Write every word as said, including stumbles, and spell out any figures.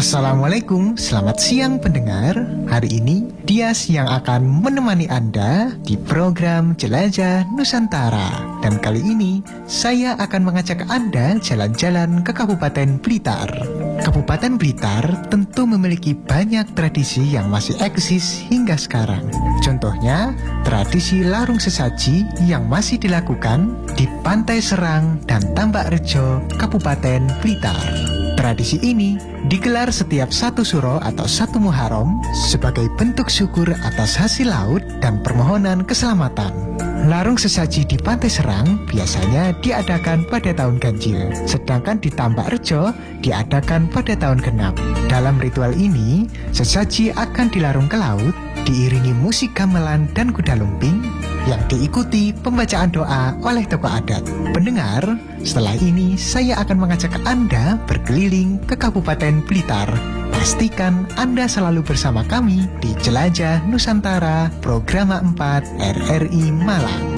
Assalamualaikum, selamat siang pendengar. Hari ini Dias yang akan menemani Anda di program Jelajah Nusantara. Dan kali ini saya akan mengajak Anda jalan-jalan ke Kabupaten Blitar. Kabupaten Blitar tentu memiliki banyak tradisi yang masih eksis hingga sekarang. Contohnya, tradisi larung sesaji yang masih dilakukan di Pantai Serang dan Tambak Rejo, Kabupaten Blitar. Tradisi ini digelar setiap satu suro atau satu Muharram sebagai bentuk syukur atas hasil laut dan permohonan keselamatan. Larung sesaji di Pantai Serang biasanya diadakan pada tahun ganjil, sedangkan di Tambak Rejo diadakan pada tahun genap. Dalam ritual ini, sesaji akan dilarung ke laut, diiringi musik gamelan dan kuda lumping, yang diikuti pembacaan doa oleh tokoh adat. Pendengar, setelah ini saya akan mengajak Anda berkeliling ke Kabupaten Blitar. Pastikan Anda selalu bersama kami di Jelajah Nusantara, Program empat R R I Malang.